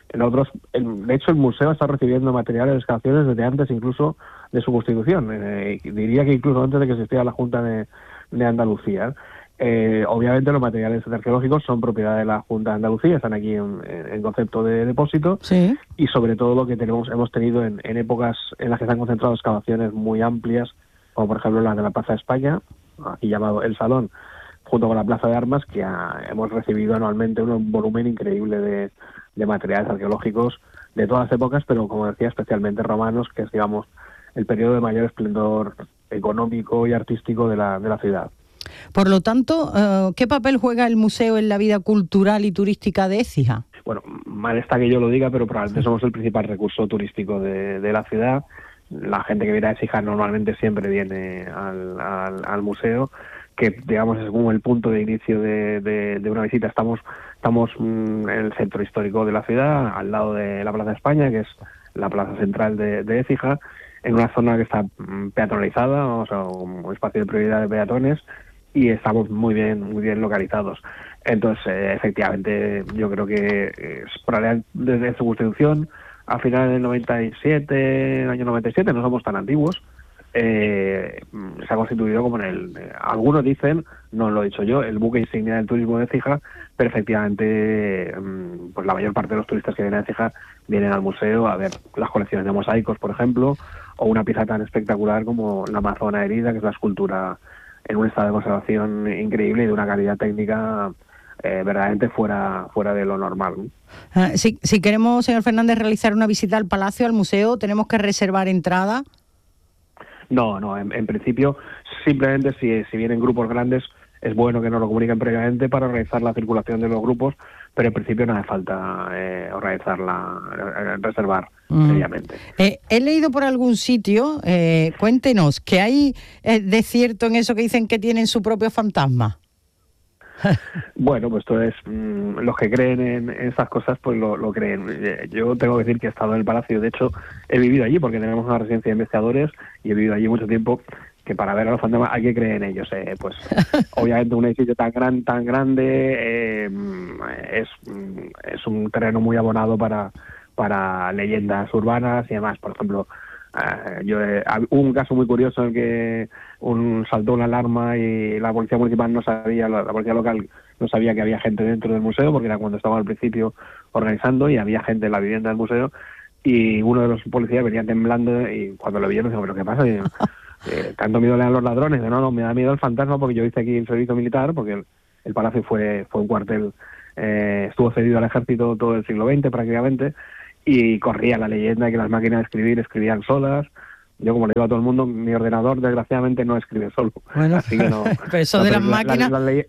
S8: De hecho, el museo está recibiendo materiales de excavaciones desde antes incluso de su constitución. Diría que incluso antes de que existiera la Junta de Andalucía. Obviamente los materiales arqueológicos son propiedad de la Junta de Andalucía, están aquí en concepto de depósito,
S2: sí. Y
S8: sobre todo lo que hemos tenido en épocas en las que se han concentrado excavaciones muy amplias, como por ejemplo las de la Plaza de España, aquí llamado El Salón, junto con la Plaza de Armas, que hemos recibido anualmente un volumen increíble de materiales arqueológicos de todas las épocas, pero como decía, especialmente romanos, que es, digamos, el periodo de mayor esplendor económico y artístico de la ciudad.
S2: Por lo tanto, ¿qué papel juega el museo en la vida cultural y turística de Écija?
S8: Bueno, mal está que yo lo diga, pero probablemente somos el principal recurso turístico de la ciudad. La gente que viene a Écija normalmente siempre viene al museo, que digamos es como el punto de inicio de una visita. Estamos en el centro histórico de la ciudad, al lado de la Plaza de España, que es la plaza central de Écija, en una zona que está peatonalizada, o sea, un espacio de prioridad de peatones, y estamos muy bien localizados. Entonces, efectivamente, yo creo que desde su constitución, a finales del 97, el año 97, no somos tan antiguos, se ha constituido como algunos dicen, no lo he dicho yo, el buque insignia del turismo de Écija, pero efectivamente pues la mayor parte de los turistas que vienen a Écija vienen al museo a ver las colecciones de mosaicos, por ejemplo, o una pieza tan espectacular como la Amazona herida, que es la escultura en un estado de conservación increíble y de una calidad técnica verdaderamente fuera de lo normal.
S2: Si queremos, señor Fernández, realizar una visita al palacio, al museo, ¿tenemos que reservar entrada?
S8: No, en principio, simplemente si vienen grupos grandes, es bueno que nos lo comuniquen previamente para organizar la circulación de los grupos, pero en principio no hace falta reservar previamente.
S2: He leído por algún sitio, cuéntenos, ¿qué hay de cierto en eso que dicen que tienen su propio fantasma?
S8: Bueno, pues entonces los que creen en esas cosas pues lo creen. Yo tengo que decir que he estado en el palacio, de hecho he vivido allí porque tenemos una residencia de investigadores y he vivido allí mucho tiempo, que para ver a los fantasmas hay que creer en ellos. Pues obviamente un edificio tan grande es un terreno muy abonado para leyendas urbanas y demás. Por ejemplo, Hubo un caso muy curioso en que saltó una alarma y la policía municipal no sabía, la policía local no sabía que había gente dentro del museo, porque era cuando estaba al principio organizando y había gente en la vivienda del museo, y uno de los policías venía temblando y cuando lo vieron dijo, ¿pero qué pasa? Y, ¿tanto miedo le dan los ladrones? Y, no, me da miedo el fantasma porque yo hice aquí el servicio militar, porque el palacio fue un cuartel, estuvo cedido al ejército todo el siglo XX prácticamente, y corría la leyenda de que las máquinas de escribir escribían solas. Yo, como le digo a todo el mundo, mi ordenador desgraciadamente no escribe solo.
S2: Bueno,
S8: así que no.
S2: Pero eso de las máquinas...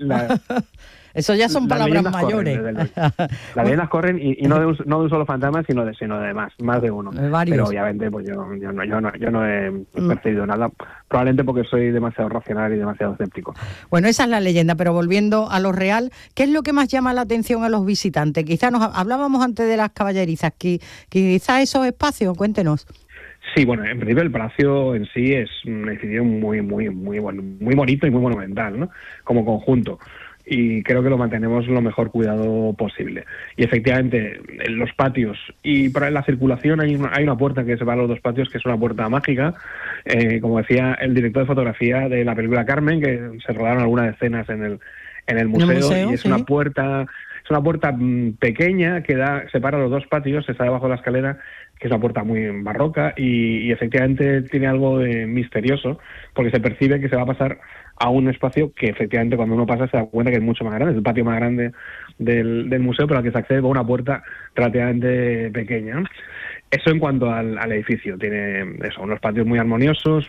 S2: Eso ya son palabras mayores.
S8: Las leyendas corren y no de un solo fantasma, sino de más de uno.
S2: Varios.
S8: Pero obviamente pues yo no he percibido nada, probablemente porque soy demasiado racional y demasiado escéptico.
S2: Bueno, esa es la leyenda, pero volviendo a lo real, ¿qué es lo que más llama la atención a los visitantes? Quizás hablábamos antes de las caballerizas, quizás esos espacios, cuéntenos.
S8: Sí, bueno, en principio el palacio en sí es un edificio muy bonito y muy monumental, ¿no? Como conjunto. Y creo que lo mantenemos lo mejor cuidado posible. Y efectivamente, en los patios y para la circulación hay una puerta que separa los dos patios, que es una puerta mágica. Como decía el director de fotografía de la película Carmen, que se rodaron algunas escenas en el museo, y es una puerta pequeña que separa los dos patios, está debajo de la escalera, que es una puerta muy barroca y efectivamente tiene algo de misterioso, porque se percibe que se va a pasar a un espacio que efectivamente cuando uno pasa se da cuenta que es mucho más grande, es el patio más grande del museo, pero al que se accede por una puerta relativamente pequeña. Eso en cuanto al edificio, tiene unos patios muy armoniosos,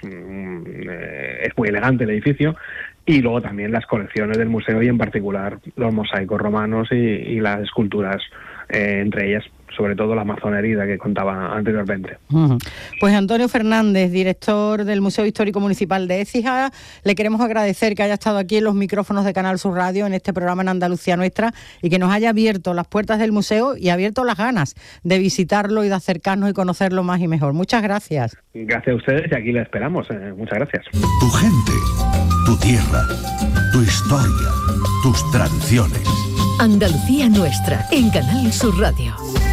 S8: es muy elegante el edificio, y luego también las colecciones del museo y en particular los mosaicos romanos y las esculturas, entre ellas sobre todo la masonería que contaba anteriormente.
S2: Pues Antonio Fernández, director del Museo Histórico Municipal de Écija, le queremos agradecer que haya estado aquí en los micrófonos de Canal Sur Radio en este programa en Andalucía Nuestra y que nos haya abierto las puertas del museo y abierto las ganas de visitarlo y de acercarnos y conocerlo más y mejor. Muchas gracias.
S8: Gracias a ustedes y aquí les esperamos. Muchas gracias.
S4: Tu gente, tu tierra, tu historia, tus tradiciones.
S9: Andalucía Nuestra en Canal Sur Radio.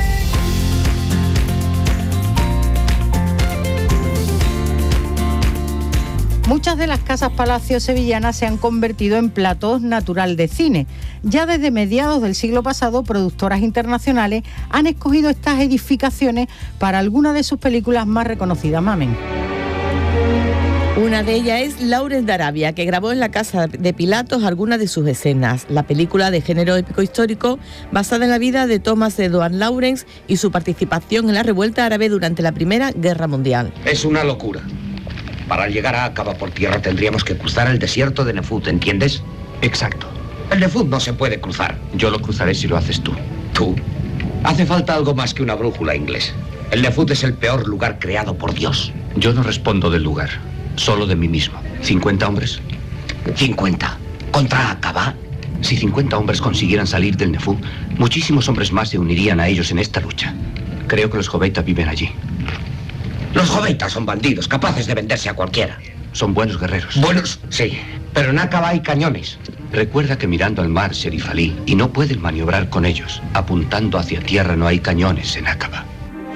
S2: Muchas de las casas palacios sevillanas se han convertido en platós natural de cine. Ya desde mediados del siglo pasado, productoras internacionales han escogido estas edificaciones para algunas de sus películas más reconocidas. Mamen.
S5: Una de ellas es Lawrence de Arabia, que grabó en la casa de Pilatos algunas de sus escenas. La película de género épico histórico, basada en la vida de Thomas Edward Lawrence y su participación en la revuelta árabe durante la Primera Guerra Mundial.
S10: Es una locura. Para llegar a Aqaba por tierra tendríamos que cruzar el desierto de Nefut, ¿entiendes?
S11: Exacto.
S10: El Nefut no se puede cruzar.
S11: Yo lo cruzaré si lo haces tú.
S10: ¿Tú? Hace falta algo más que una brújula, inglés. El Nefut es el peor lugar creado por Dios.
S11: Yo no respondo del lugar, solo de mí mismo. ¿50 hombres?
S10: 50. ¿Contra Aqaba?
S11: Si 50 hombres consiguieran salir del Nefut, muchísimos hombres más se unirían a ellos en esta lucha. Creo que los joveitas viven allí.
S10: Los joveitas son bandidos, capaces de venderse a cualquiera.
S11: Son buenos guerreros.
S10: Buenos, sí. Pero en Aqaba hay cañones.
S11: Recuerda que mirando al mar, Sherif Ali, y no pueden maniobrar con ellos. Apuntando hacia tierra no hay cañones en Aqaba.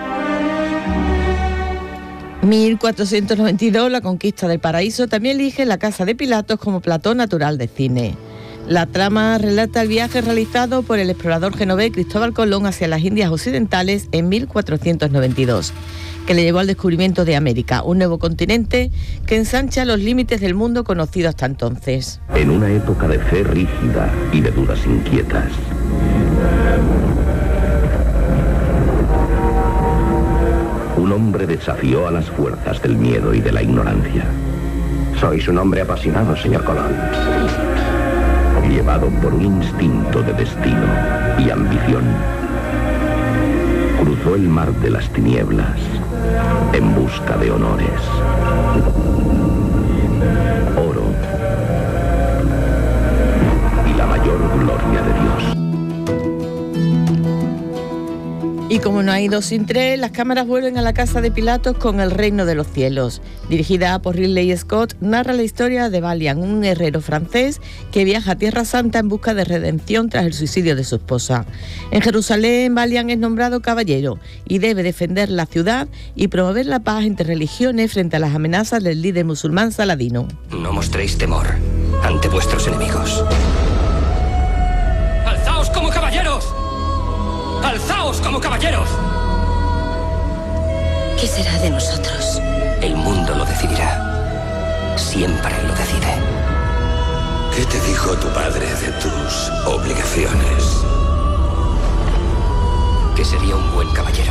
S5: 1492, la conquista del paraíso, también elige la casa de Pilatos como plató natural de cine. La trama relata el viaje realizado por el explorador genovés Cristóbal Colón hacia las Indias Occidentales en 1492, que le llevó al descubrimiento de América, un nuevo continente que ensancha los límites del mundo conocido hasta entonces.
S7: En una época de fe rígida y de dudas inquietas, un hombre desafió a las fuerzas del miedo y de la ignorancia.
S10: Sois un hombre apasionado, señor Colón.
S7: Llevado por un instinto de destino y ambición, cruzó el mar de las tinieblas en busca de honores, oro y la mayor gloria de Dios.
S5: Y como como no hay dos sin tres, las cámaras vuelven a la casa de Pilatos con El reino de los cielos. Dirigida por Ridley Scott, narra la historia de Valiant, un herrero francés que viaja a Tierra Santa en busca de redención tras el suicidio de su esposa. En Jerusalén, Valiant es nombrado caballero y debe defender la ciudad y promover la paz entre religiones frente a las amenazas del líder musulmán Saladino.
S11: No mostréis temor ante vuestros enemigos.
S12: ¡Alzaos como caballeros! ¡Alzaos como caballeros!
S13: ¿Qué será de nosotros?
S11: El mundo lo decidirá. Siempre lo decide.
S14: ¿Qué te dijo tu padre de tus obligaciones?
S11: Que sería un buen caballero.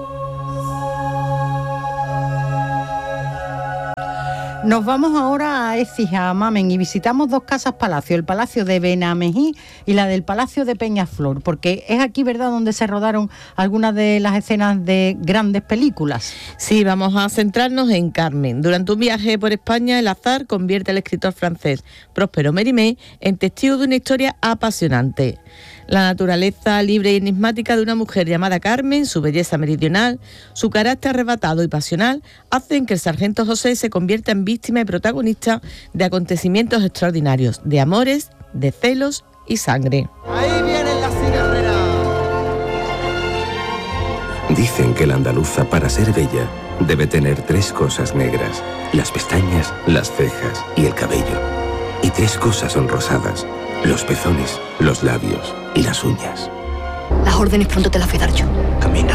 S2: Nos vamos ahora a Écija, a Mamen, y visitamos dos casas palacio, el Palacio de Benamejí y la del Palacio de Peñaflor, porque es aquí, ¿verdad?, donde se rodaron algunas de las escenas de grandes películas.
S5: Sí, vamos a centrarnos en Carmen. Durante un viaje por España, el azar convierte al escritor francés Próspero Mérimée en testigo de una historia apasionante. La naturaleza libre y enigmática de una mujer llamada Carmen, su belleza meridional, su carácter arrebatado y pasional, hacen que el sargento José se convierta en víctima y protagonista de acontecimientos extraordinarios, de amores, de celos y sangre.
S15: Ahí vienen las cigarreras.
S16: Dicen que la andaluza, para ser bella, debe tener 3 cosas negras: las pestañas, las cejas y el cabello. Y 3 cosas son rosadas: los pezones, los labios y las uñas.
S13: Las órdenes pronto te las voy a dar yo.
S16: Camina.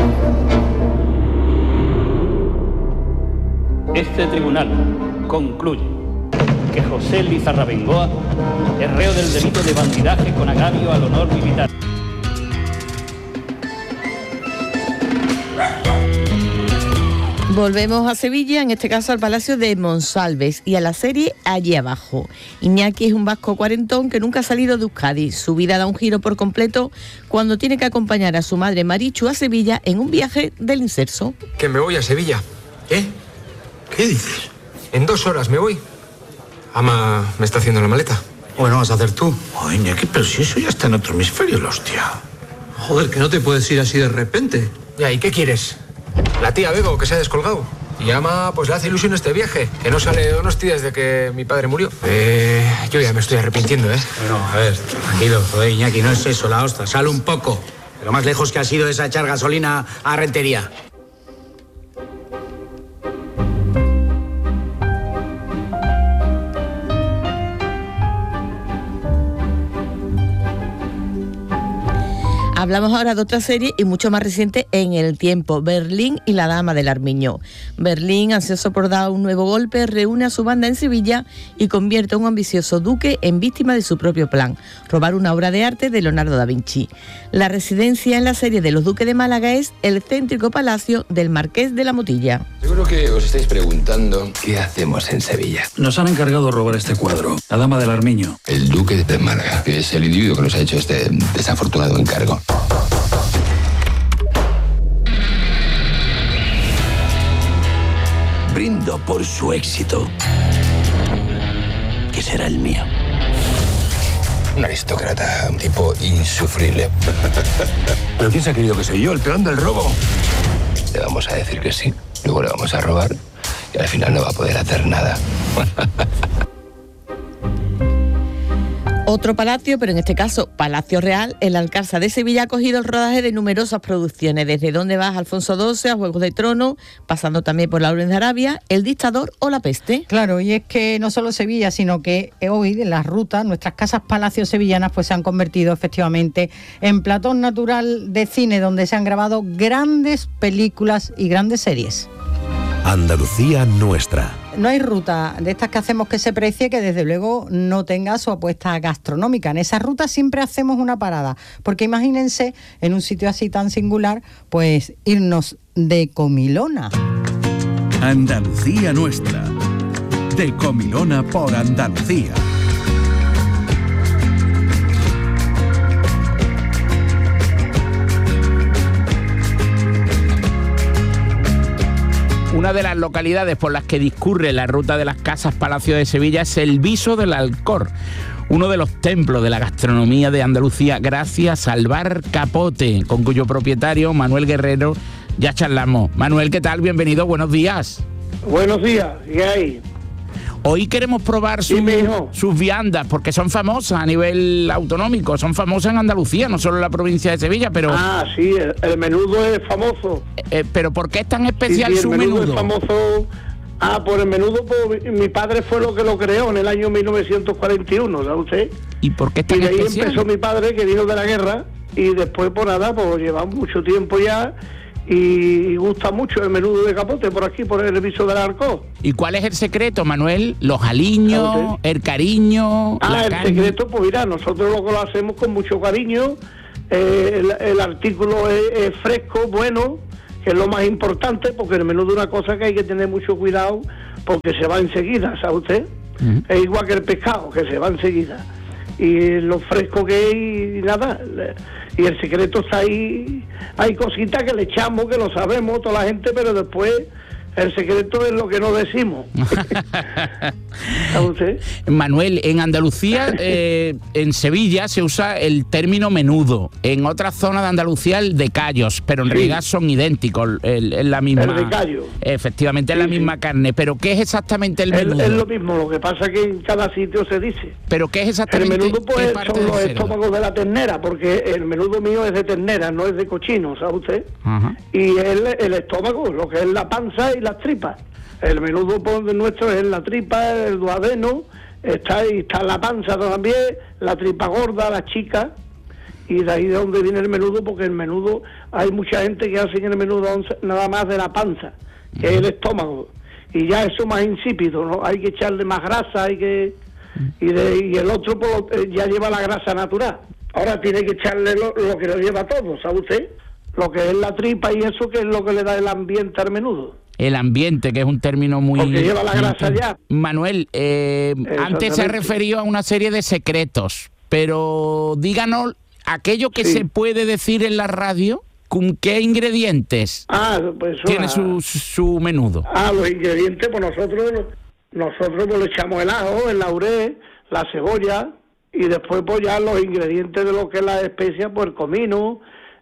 S17: Este tribunal concluye que José Lizarra Bengoa es reo del delito de bandidaje con agravio al honor militar.
S5: Volvemos a Sevilla, en este caso al Palacio de Monsalves y a la serie Allí abajo. Iñaki es un vasco cuarentón que nunca ha salido de Euskadi. Su vida da un giro por completo cuando tiene que acompañar a su madre Marichu a Sevilla en un viaje del inserso.
S18: Que me voy a Sevilla. ¿Eh? ¿Qué dices? En 2 horas me voy. Ama me está haciendo la maleta.
S19: Bueno, vas a hacer tú. Oye, Iñaki, pero si eso ya está en otro hemisferio, la hostia. Joder, que no te puedes ir así de repente.
S18: Ya, ¿y qué quieres? La tía Bego, que se ha descolgado. Y Ama, pues le hace ilusión este viaje, que no sale de Donosti desde que mi padre murió. Yo ya me estoy arrepintiendo, ¿eh?
S19: Bueno, a ver, tranquilo. Joder, Iñaki, no es eso, la hostia. Sale un poco. De lo más lejos que ha sido esa echar gasolina a Rentería.
S5: Hablamos ahora de otra serie y mucho más reciente en el tiempo, Berlín y la Dama del Armiño. Berlín, ansioso por dar un nuevo golpe, reúne a su banda en Sevilla y convierte a un ambicioso duque en víctima de su propio plan, robar una obra de arte de Leonardo da Vinci. La residencia en la serie de los duques de Málaga es el céntrico palacio del Marqués de la Motilla.
S10: Seguro que os estáis preguntando qué hacemos en Sevilla.
S19: Nos han encargado de robar este cuadro, la Dama del Armiño.
S10: El duque de Málaga, que es el individuo que nos ha hecho este desafortunado encargo.
S14: Brindo por su éxito, que será el mío.
S10: Un aristócrata, un tipo insufrible.
S14: ¿Pero quién se ha creído que soy yo, el peón del robo?
S10: Le vamos a decir que sí, luego le vamos a robar y al final no va a poder hacer nada.
S5: Otro palacio, pero en este caso Palacio Real, el Alcázar de Sevilla ha cogido el rodaje de numerosas producciones, desde Dónde vas, Alfonso XII, a Juegos de Tronos, pasando también por Lawrence de Arabia, El Dictador o La Peste.
S2: Claro, y es que no solo Sevilla, sino que hoy en las rutas, nuestras casas palacios sevillanas pues se han convertido efectivamente en platón natural de cine, donde se han grabado grandes películas y grandes series.
S4: Andalucía nuestra.
S2: No hay ruta de estas que hacemos que se precie que desde luego no tenga su apuesta gastronómica. En esa ruta siempre hacemos una parada, porque imagínense en un sitio así tan singular, pues irnos de comilona.
S4: Andalucía nuestra. De comilona por Andalucía.
S1: Una de las localidades por las que discurre la ruta de las Casas Palacio de Sevilla es el Viso del Alcor, uno de los templos de la gastronomía de Andalucía, gracias al Bar Capote, con cuyo propietario, Manuel Guerrero, ya charlamos. Manuel, ¿qué tal? Bienvenido, buenos días.
S20: Buenos días, ¿qué hay?
S1: Hoy queremos probar sus viandas, porque son famosas a nivel autonómico, son famosas en Andalucía, no solo en la provincia de Sevilla, pero...
S20: Ah, sí, el menudo es famoso.
S1: Pero ¿por qué es tan especial su menudo?
S20: El menudo es famoso... por el menudo, pues, mi padre fue lo que lo creó en el año 1941, ¿sabe usted?
S1: ¿Y por qué es tan
S20: especial? Y de ahí
S1: especial?
S20: empezó mi padre, que vino de la guerra, y después, pues nada, pues llevamos mucho tiempo ya... Y gusta mucho el menudo de capote por aquí, por el Viso del Alcor.
S1: ¿Y cuál es el secreto, Manuel? ¿Los aliños, el cariño?
S20: El secreto, pues mira, nosotros lo hacemos con mucho cariño. El artículo es fresco, bueno, que es lo más importante, porque el menudo es una cosa que hay que tener mucho cuidado, porque se va enseguida, ¿sabe usted? Es igual que el pescado, que se va enseguida. Y lo fresco que es y nada... Y el secreto está ahí, hay cositas que le echamos, que lo sabemos toda la gente, pero después el secreto es lo que no decimos. ¿Sabe usted?
S1: Manuel, en Andalucía, en Sevilla se usa el término menudo, en otras zonas de Andalucía el de callos, pero en realidad son idénticos, es la misma...
S20: El de callo.
S1: Efectivamente, es la misma carne, pero ¿qué es exactamente el menudo?
S20: Es lo mismo, lo que pasa es que en cada sitio se dice.
S1: ¿Pero qué es exactamente?
S20: El menudo, pues, son los estómagos de la ternera, porque el menudo mío es de ternera, no es de cochino, ¿sabe usted?
S1: Ajá.
S20: Y el estómago, lo que es la panza y las tripas. El menudo nuestro es la tripa, el duodeno, está la panza también, la tripa gorda, la chica, y de ahí de donde viene el menudo, porque el menudo, hay mucha gente que hace el menudo nada más de la panza, que es el estómago, y ya eso más insípido, ¿no? Hay que echarle más grasa, y el otro pues, ya lleva la grasa natural. Ahora tiene que echarle lo que lo lleva todo, ¿sabe usted? Lo que es la tripa y eso, que es lo que le da el ambiente al menudo.
S1: El ambiente, que es un término muy...
S20: Porque lleva la grasa ya.
S1: Manuel, antes se ha referido a una serie de secretos, pero díganos aquello que se puede decir en la radio, ¿con qué ingredientes
S20: pues
S1: tiene su menudo?
S20: Los ingredientes, pues nosotros pues le echamos el ajo, el laurel, la cebolla, y después pues ya los ingredientes de lo que es la especia, pues el comino,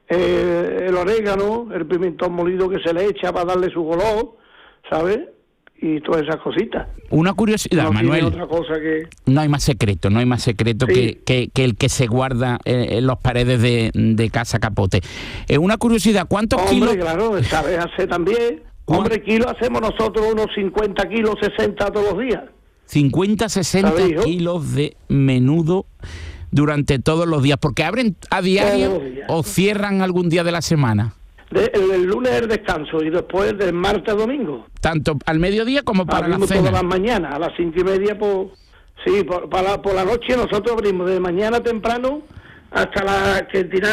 S20: el orégano, el pimentón molido que se le echa para darle su color, ¿sabes? Y todas esas cositas.
S1: Una curiosidad,
S20: no
S1: Manuel.
S20: Otra cosa que...
S1: No hay más secreto que el que se guarda en las paredes de Casa Capote. Una curiosidad, ¿cuántos kilos?
S20: Hombre, claro, sabes hacer también. Hombre, kilos hacemos nosotros unos 50 kilos, 60 todos los días.
S1: 50, 60 kilos de menudo durante todos los días, porque abren a diario o cierran algún día de la semana.
S20: El lunes es el descanso y después del martes a domingo.
S1: Tanto al mediodía como para la cena.
S20: Todas las mañanas, a las 5:30, pues sí, por la noche nosotros abrimos de mañana temprano hasta las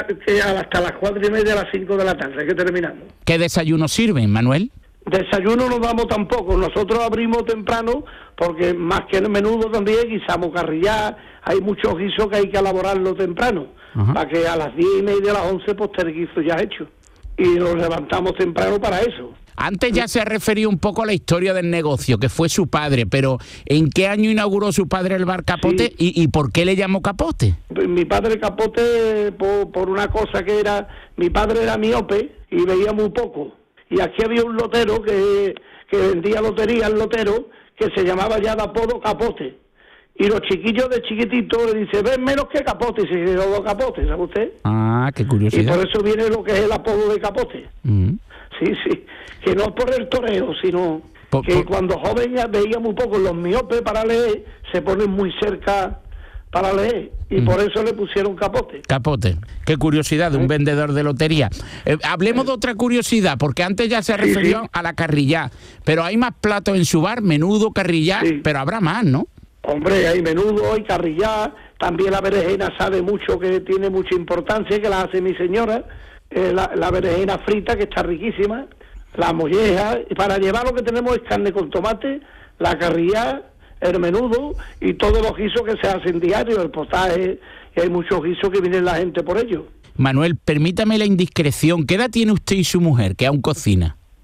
S20: 4:30, a las 5 de la tarde, que terminamos.
S1: ¿Qué desayuno sirven, Manuel?
S20: Desayuno no damos tampoco, nosotros abrimos temprano porque más que el menudo también guisamos carrillá, hay muchos guisos que hay que elaborarlo temprano, para que a las 10:30, a las 11 pues esté el guiso ya hecho, y nos levantamos temprano para eso.
S1: Antes ya se ha referido un poco a la historia del negocio, que fue su padre, pero ¿en qué año inauguró su padre el Bar Capote y por qué le llamó Capote?
S20: Mi padre Capote, por una cosa que era, mi padre era miope y veía muy poco. Y aquí había un lotero que vendía lotería, el lotero, que se llamaba ya de apodo Capote. Y los chiquillos de chiquititos le dicen, ven menos que Capote, y se quedó Capote, ¿sabe usted?
S1: Ah, qué curiosidad.
S20: Y por eso viene lo que es el apodo de Capote. Sí, que no por el toreo, sino que cuando joven ya veía muy poco, los miopes para leer se ponen muy cerca para leer, y por eso le pusieron Capote.
S1: Capote, qué curiosidad de un vendedor de lotería. Hablemos de otra curiosidad, porque antes ya se refirió a la carrillá, pero hay más platos en su bar, menudo, carrillá, pero habrá más, ¿no?
S20: Hombre, hay menudo, hay carrillá, también la berenjena sabe mucho, que tiene mucha importancia, que la hace mi señora, la berenjena frita, que está riquísima, la molleja, y para llevar lo que tenemos es carne con tomate, la carrillá, el menudo y todos los guisos que se hacen diario, el potaje, y hay muchos guisos que viene la gente por ello.
S1: Manuel, permítame la indiscreción, ¿qué edad tiene usted y su mujer, que aún cocina?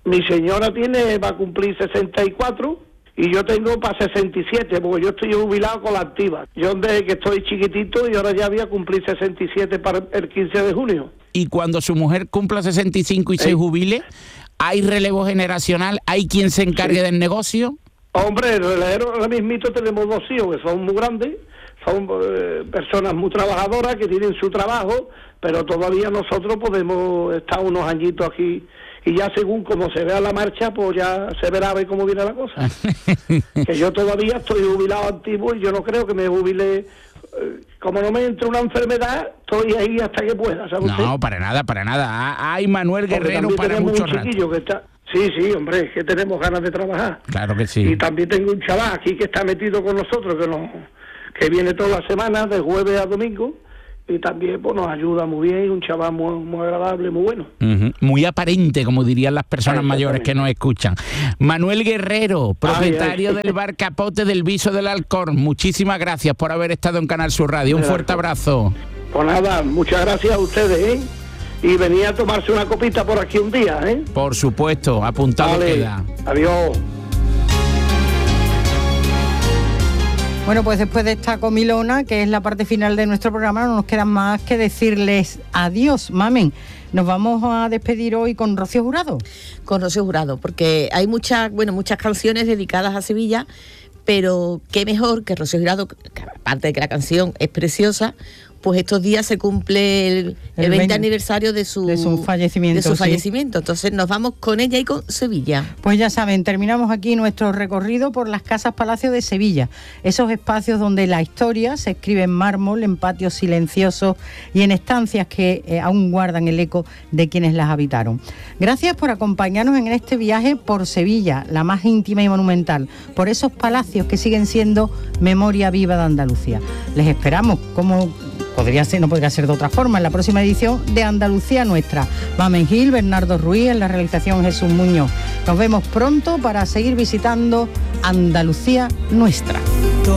S20: Mi señora va a cumplir 64 y yo tengo para 67, porque yo estoy jubilado con la activa. Yo desde que estoy chiquitito y ahora ya voy a cumplir 67 para el 15 de junio.
S1: Y cuando su mujer cumpla 65 y se jubile, ¿hay relevo generacional? ¿Hay quien se encargue del negocio?
S20: Hombre, ahora mismito tenemos 2 hijos que son muy grandes, son personas muy trabajadoras que tienen su trabajo, pero todavía nosotros podemos estar unos añitos aquí. Y ya según como se vea la marcha, pues ya se verá a ver cómo viene la cosa. Que yo todavía estoy jubilado activo y yo no creo que me jubile. Como no me entre una enfermedad, estoy ahí hasta que pueda, ¿sabe usted?
S1: No, para nada. Hay Manuel Guerrero para mucho rato.
S20: Que está... Sí, hombre, que tenemos ganas de trabajar.
S1: Claro que sí.
S20: Y también tengo un chaval aquí que está metido con nosotros, que viene todas las semanas, de jueves a domingo. Y también pues, nos ayuda muy bien, un chaval muy agradable, muy bueno.
S1: Muy aparente, como dirían las personas mayores que nos escuchan. Manuel Guerrero, propietario del bar Capote del Viso del Alcor, muchísimas gracias por haber estado en Canal Sur Radio. Un fuerte abrazo.
S20: Pues nada, muchas gracias a ustedes, Y venía a tomarse una copita por aquí un día,
S1: Por supuesto, apuntado queda.
S20: Adiós.
S2: Bueno, pues después de esta comilona, que es la parte final de nuestro programa, no nos queda más que decirles adiós, mamen. Nos vamos a despedir hoy con Rocío Jurado.
S5: Con Rocío Jurado, porque hay muchas canciones dedicadas a Sevilla, pero qué mejor que Rocío Jurado, que aparte de que la canción es preciosa, pues estos días se cumple el 20 aniversario de su fallecimiento. Entonces nos vamos con ella y con Sevilla.
S2: Pues ya saben, terminamos aquí nuestro recorrido por las casas palacio de Sevilla. Esos espacios donde la historia se escribe en mármol, en patios silenciosos y en estancias que aún guardan el eco de quienes las habitaron. Gracias por acompañarnos en este viaje por Sevilla, la más íntima y monumental, por esos palacios que siguen siendo memoria viva de Andalucía. Les esperamos, como no podría ser de otra forma, en la próxima edición de Andalucía Nuestra. Mamen Gil, Bernardo Ruiz, en la realización Jesús Muñoz. Nos vemos pronto para seguir visitando Andalucía Nuestra.